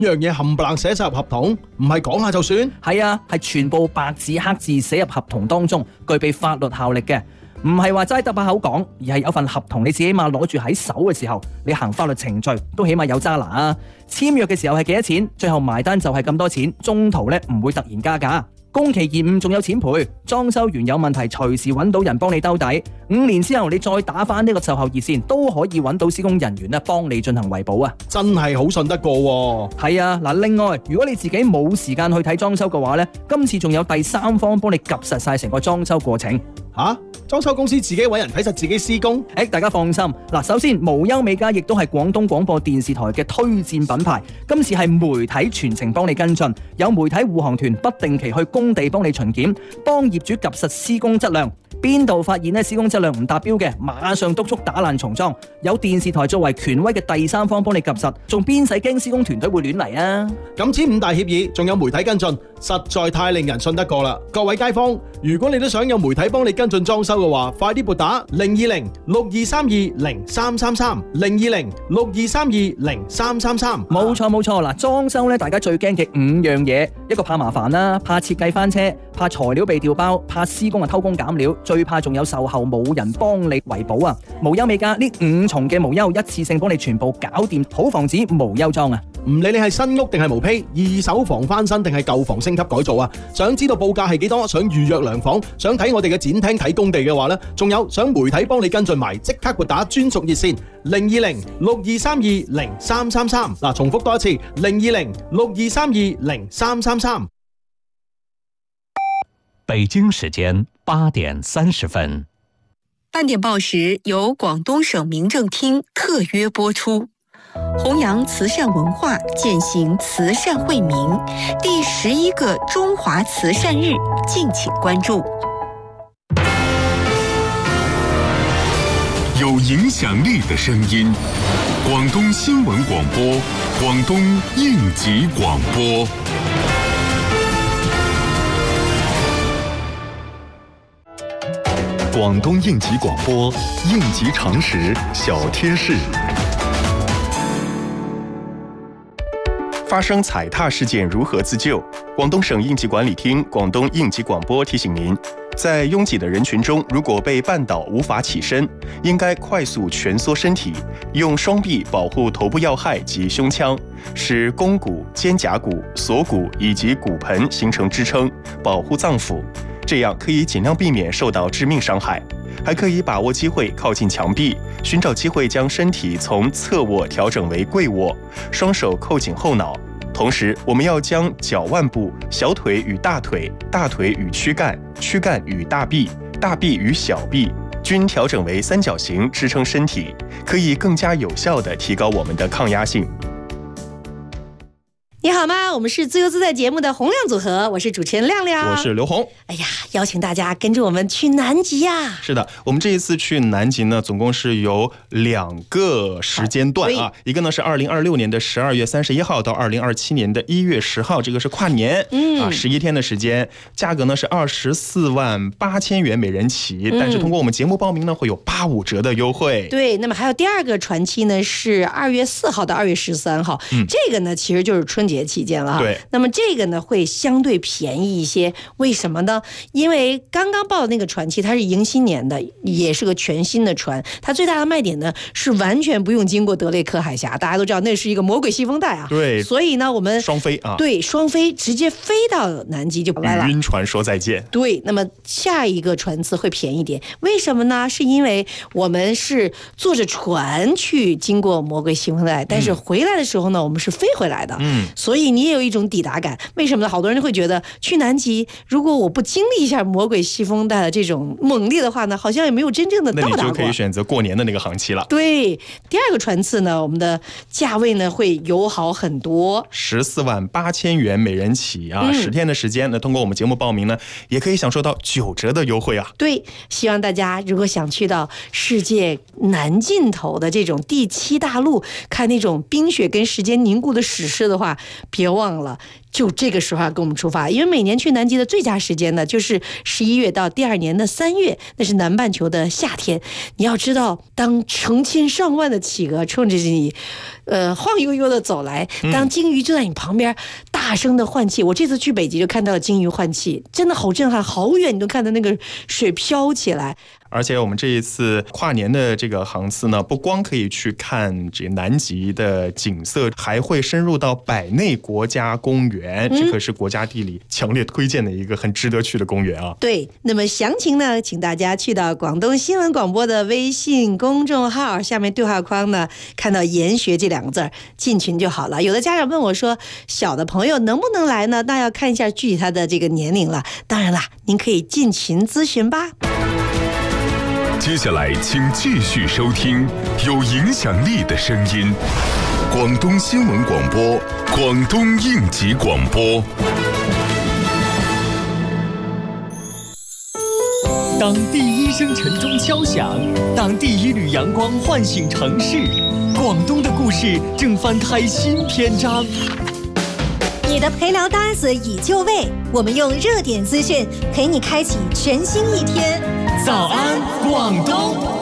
樣嘢冚唪唥寫晒入合同，唔係講下就算？ 係啊，係全部白紙黑字寫入合同當中，具備法律效力嘅，唔係話齋得把口講，而係有份合同，你自己起碼攞住喺手嘅時候，你行法律程序都起碼有揸拿啊。簽約嘅時候係幾多錢，最後埋單就係咁多錢，中途咧唔會突然加價。工期延誤仲有錢賠，裝修完有問題隨時揾到人幫你兜底。5年之後你再打返呢個售後熱線，都可以揾到施工人員咧幫你進行維保啊！ 真係好信得過喎。 係啊，嗱，另外如果你自己冇時間去睇裝修嘅話呢，今次仲有第三方幫你及實晒成個裝修過程。 吓？裝修公司自己揾人睇實自己施工？ 大家放心。嗱，首先無憂美家亦都係廣東廣播電視台嘅推薦品牌，今次係媒體全程幫你跟進，有媒體護航團不定期去工地幫你巡檢，幫業主及實施工質量。邊度發現施工質量唔達標嘅，馬上督促打爛重裝。有電視台作為權威嘅第三方幫你及實，仲邊使驚施工團隊會亂嚟啊？ 咁簽5大協議，仲有媒體跟進，實在太令人信得過啦！各位街坊，如果你都想有媒體幫你跟進裝修嘅話，快啲撥打020-6232-0333 020-6232-0333。 冇錯冇錯，嗱，裝修咧，大家最驚嘅5樣嘢，一個怕麻煩啦，怕設計翻車，怕材料被調包，怕施工偷工減料，最怕仲有售後冇人幫你維保啊！無憂美家呢5重嘅無憂，一次性幫你全部搞掂，好防止無憂裝啊！ 唔理你係新屋定係毛坯，二手房翻新定係舊房升級改造啊！想知道報價係幾多？想預約量房，想睇我哋嘅展廳睇工地嘅話呢，仲有想媒體幫你跟進埋，即刻撥打專屬熱線020-6232-0333。嗱，重複多一次020-6232-0333。 北京時間8點30分。 8點報時由廣東省民政廳特約播出。弘揚慈善文化，踐行慈善惠民，第11個中華慈善日，敬請關注。 有影響力的聲音，廣東新聞廣播，廣東應急廣播。 廣東應急廣播，應急常識小貼士。 發生踩踏事件如何自救？廣東省應急管理廳、廣東應急廣播提醒您，在擁擠的人群中，如果被絆倒無法起身，應該快速蜷縮身體，用雙臂保護頭部要害及胸腔，使肱骨、肩胛骨、鎖骨以及骨盆形成支撐，保護臟腑，這樣可以盡量避免受到致命傷害。還可以把握機會靠近牆壁，尋找機會將身體從側臥調整為跪臥，雙手扣緊後腦。同時，我們要將腳腕部、小腿與大腿、大腿與軀幹、軀幹與大臂、大臂與小臂均調整為三角形支撐身體，可以更加有效地提高我們的抗壓性。 你好嗎？我們是自由自在節目的洪亮組合，我是主持人亮亮， 我是劉紅。 哎呀，邀請大家跟着我們去南極呀！ 是的，我們這一次去南極呢，總共是有2個時間段啊，一個呢是2026年的12月31號到2027年的1月10號，這個是跨年，11天的時間，價格呢是24萬8千元每人起，但是通過我們節目報名呢，會有85折的優惠。 對，那麼還有第二個船期呢，是2月4號到2月13號，這個呢其實就是春節期間了哈。 對， 那麼這個呢會相對便宜一些，為什麼呢？因為剛剛報的那個船期它是迎新年的，也是個全新的船，它最大的賣點呢是完全不用經過德雷克海峽，大家都知道那是一個魔鬼西風帶啊。 對， 所以呢我們雙飛啊， 對，雙飛直接飛到南極就來了， 與暈船說再見。 對，那麼下一個船次會便宜點，為什麼呢？是因為我們是坐着船去經過魔鬼西風帶，但是回來的時候呢我們是飛回來的，所以你也有一種抵達感。為什麼呢？好多人會覺得去南極如果我不經歷一下魔鬼西風帶的這種猛烈的話呢，好像也沒有真正的到達過。 那你就可以選擇過年的那個航期了。 對，第二個船次呢，我們的價位呢會友好很多 ，14萬8千元每人起啊，10天的時間，那通過我們節目報名呢，也可以享受到9折的優惠啊。 對，希望大家如果想去到世界南盡頭的這種第7大陸，看那種冰雪跟時間凝固的史詩的話， 别忘了。就这个时候要跟我们出发，因为每年去南极的最佳时间呢，就是11月到第2年的3月，那是南半球的夏天。你要知道，当成千上万的企鹅冲着你，晃悠悠的走来，当鲸鱼就在你旁边大声的换气。我这次去北极就看到了鲸鱼换气，真的好震撼，好远你都看到那个水飘起来。 而且我们这一次跨年的这个航次呢，不光可以去看这南极的景色，还会深入到百内国家公园，这可是国家地理强烈推荐的一个很值得去的公园啊。 对，那么详情呢，请大家去到广东新闻广播的微信公众号，下面对话框呢看到研学这2个字，进群就好了。有的家长问我说，小的朋友能不能来呢？那要看一下具体他的这个年龄了。当然啦，您可以进群咨询吧。 接下来请继续收听有影响力的声音，广东新闻广播，广东应急广播。 当第一声晨钟敲响，当第一缕阳光唤醒城市，广东的故事正翻开新篇章。 你的陪聊搭子已就位，我们用热点资讯陪你开启全新一天。 早安，广东。